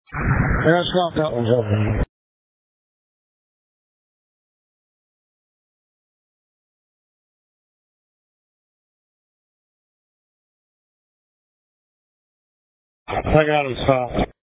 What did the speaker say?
Yeah, stop that one's over. I got him stopped.